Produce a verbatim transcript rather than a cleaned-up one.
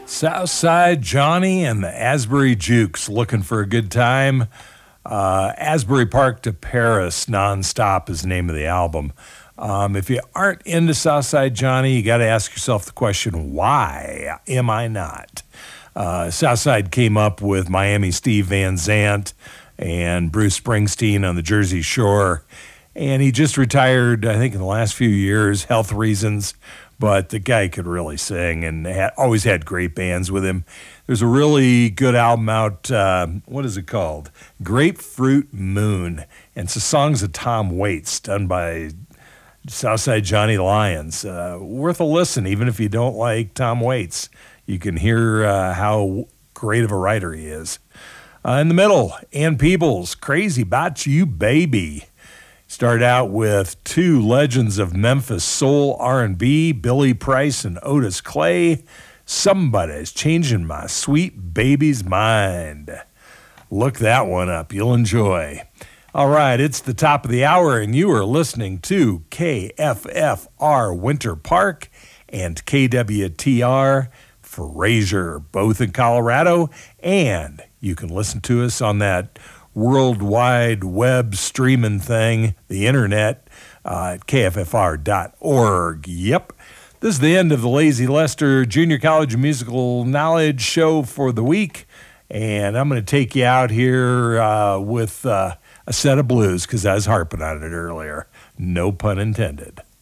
Southside Johnny and the Asbury Jukes looking for a good time. Uh, Asbury Park to Paris Nonstop is the name of the album. Um, if you aren't into Southside Johnny, you got to ask yourself the question, why am I not? Uh, Southside came up with Miami Steve Van Zandt and Bruce Springsteen on the Jersey Shore. And he just retired, I think, in the last few years, health reasons. But the guy could really sing and had, always had great bands with him. There's a really good album out, uh, what is it called? Grapefruit Moon. And it's the songs of Tom Waits done by Southside Johnny Lyons. Uh, worth a listen, even if you don't like Tom Waits. You can hear uh, how great of a writer he is. Uh, in the middle, Ann Peebles, Crazy About You Baby. Started out with two legends of Memphis soul R and B, Billy Price and Otis Clay. Somebody's changing my sweet baby's mind. Look that one up. You'll enjoy. All right, it's the top of the hour, and you are listening to K F F R Winter Park and K W T R Fraser, both in Colorado. And you can listen to us on that World Wide Web streaming thing, the internet, uh, at K F F R dot org. Yep. This is the end of the Lazy Lester Junior College Musical Knowledge Show for the week. And I'm going to take you out here uh, with uh, a set of blues because I was harping on it earlier. No pun intended.